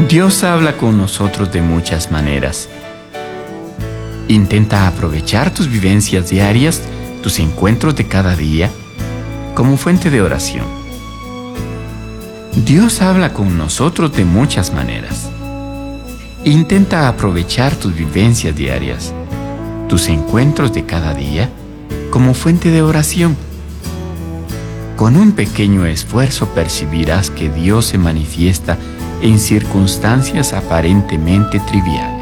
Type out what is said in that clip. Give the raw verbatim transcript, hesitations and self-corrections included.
Dios habla con nosotros de muchas maneras. Intenta aprovechar tus vivencias diarias, tus encuentros de cada día, como fuente de oración. Dios habla con nosotros de muchas maneras. Intenta aprovechar tus vivencias diarias, tus encuentros de cada día, como fuente de oración. Con un pequeño esfuerzo percibirás que Dios se manifiesta en circunstancias aparentemente triviales.